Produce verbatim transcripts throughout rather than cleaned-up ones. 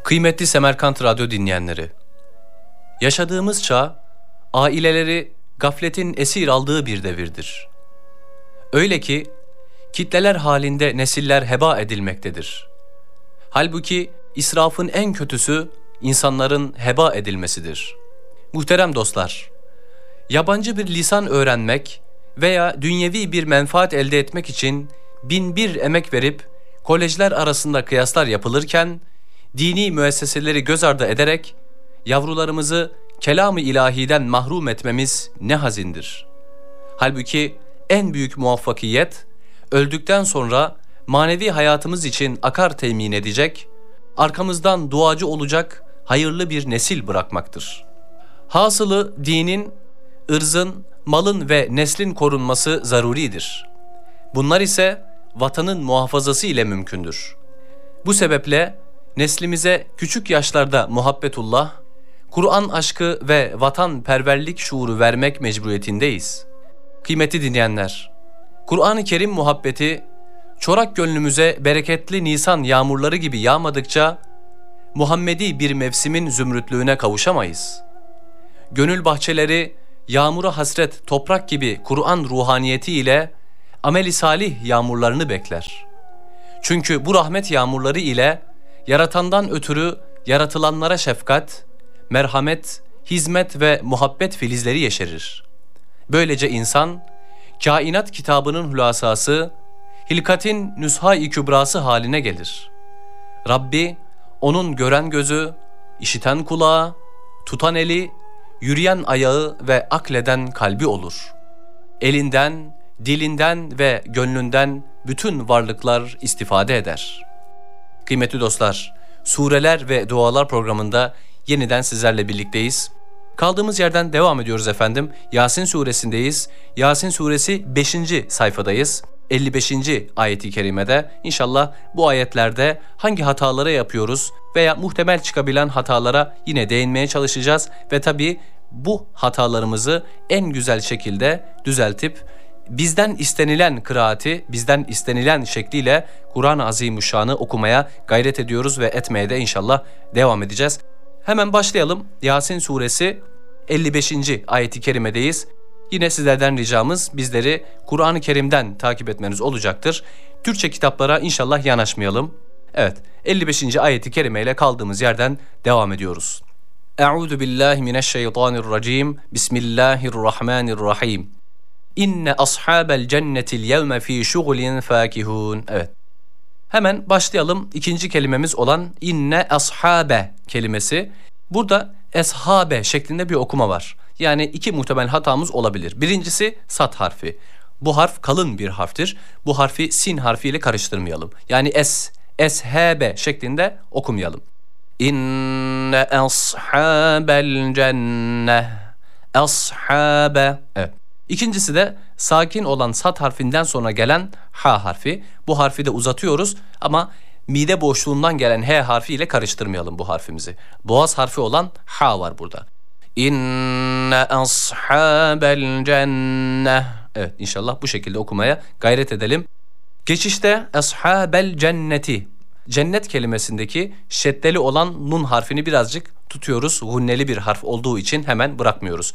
Kıymetli Semerkant Radyo dinleyenleri, yaşadığımız çağ, aileleri gafletin esir aldığı bir devirdir. Öyle ki, kitleler halinde nesiller heba edilmektedir. Halbuki israfın en kötüsü insanların heba edilmesidir. Muhterem dostlar, yabancı bir lisan öğrenmek veya dünyevi bir menfaat elde etmek için bin bir emek verip kolejler arasında kıyaslar yapılırken, dini müesseseleri göz ardı ederek yavrularımızı kelam-ı ilahiden mahrum etmemiz ne hazindir. Halbuki en büyük muvaffakiyet, öldükten sonra manevi hayatımız için akar temin edecek, arkamızdan duacı olacak hayırlı bir nesil bırakmaktır. Hasılı dinin, ırzın, malın ve neslin korunması zaruridir. Bunlar ise vatanın muhafazası ile mümkündür. Bu sebeple neslimize küçük yaşlarda muhabbetullah, Kur'an aşkı ve vatanperverlik şuuru vermek mecburiyetindeyiz. Kıymetli dinleyenler, Kur'an-ı Kerim muhabbeti çorak gönlümüze bereketli Nisan yağmurları gibi yağmadıkça Muhammedi bir mevsimin zümrütlüğüne kavuşamayız. Gönül bahçeleri yağmura hasret toprak gibi Kur'an ruhaniyeti ile amel-i salih yağmurlarını bekler. Çünkü bu rahmet yağmurları ile yaratandan ötürü yaratılanlara şefkat, merhamet, hizmet ve muhabbet filizleri yeşerir. Böylece insan, kainat kitabının hülasası, hilkatin nüshâ-i kübrası haline gelir. Rabbi, onun gören gözü, işiten kulağı, tutan eli, yürüyen ayağı ve akleden kalbi olur. Elinden, dilinden ve gönlünden bütün varlıklar istifade eder. Kıymetli dostlar, Sureler ve Dualar programında yeniden sizlerle birlikteyiz. Kaldığımız yerden devam ediyoruz efendim. Yasin suresindeyiz. Yasin suresi beşinci sayfadayız. elli beşinci ayeti kerimede. İnşallah bu ayetlerde hangi hataları yapıyoruz veya muhtemel çıkabilen hatalara yine değinmeye çalışacağız. Ve tabii bu hatalarımızı en güzel şekilde düzeltip bizden istenilen kıraati, bizden istenilen şekliyle Kur'an-ı Azimüşşan'ı okumaya gayret ediyoruz ve etmeye de inşallah devam edeceğiz. Hemen başlayalım. Yasin suresi elli beşinci ayeti kerimedeyiz. Yine sizlerden ricamız bizleri Kur'an-ı Kerim'den takip etmeniz olacaktır. Türkçe kitaplara inşallah yanaşmayalım. Evet, elli beşinci ayeti kerimeyle kaldığımız yerden devam ediyoruz. Euzu billahi mineşşeytanirracim. Bismillahirrahmanirrahim. İnne ashabel cennetil yevme fî şugulin fâkihûn. Evet. Hemen başlayalım. İkinci kelimemiz olan inne ashabe kelimesi. Burada eshabe şeklinde bir okuma var. Yani iki muhtemel hatamız olabilir. Birincisi sat harfi. Bu harf kalın bir harftir. Bu harfi sin harfiyle karıştırmayalım. Yani es, eshabe şeklinde okumayalım. İnne ashabel cenne. Ashabe. Evet. İkincisi de sakin olan sat harfinden sonra gelen ha harfi. Bu harfi de uzatıyoruz ama mide boşluğundan gelen h harfi ile karıştırmayalım bu harfimizi. Boğaz harfi olan ha var burada. İnne ashabel cenne. Evet, inşallah bu şekilde okumaya gayret edelim. Geçişte ashabel cenneti. Cennet kelimesindeki şeddeli olan nun harfini birazcık tutuyoruz. Gunneli bir harf olduğu için hemen bırakmıyoruz.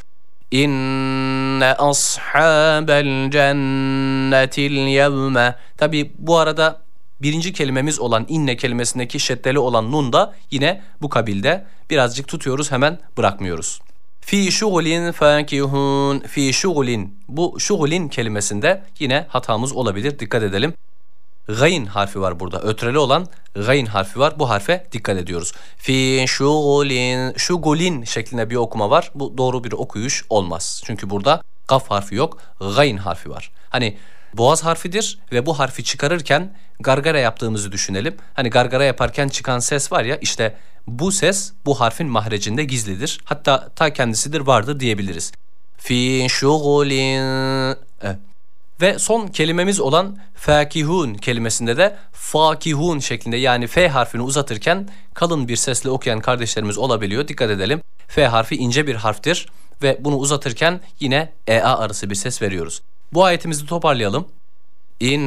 İnne ashabel cennetil yevme. Tabi bu arada birinci kelimemiz olan inne kelimesindeki şeddeli olan nun da yine bu kabilde. Birazcık tutuyoruz, hemen bırakmıyoruz. Fi şugulin fakihun. Fi şugulin. Bu şugulin kelimesinde yine hatamız olabilir. Dikkat edelim. Gayn harfi var burada. Ötreli olan gayn harfi var. Bu harfe dikkat ediyoruz. Fi şugulin. Şugulin şeklinde bir okuma var. Bu doğru bir okuyuş olmaz. Çünkü burada kaf harfi yok. Gayn harfi var. Hani boğaz harfidir ve bu harfi çıkarırken gargara yaptığımızı düşünelim. Hani gargara yaparken çıkan ses var ya, işte bu ses bu harfin mahrecinde gizlidir. Hatta ta kendisidir, vardır diyebiliriz. Fi şugulin. Evet. Ve son kelimemiz olan fakihun kelimesinde de fakihun şeklinde, yani f harfini uzatırken kalın bir sesle okuyan kardeşlerimiz olabiliyor. Dikkat edelim. F harfi ince bir harftir ve bunu uzatırken yine ea arası bir ses veriyoruz. Bu ayetimizi toparlayalım. İn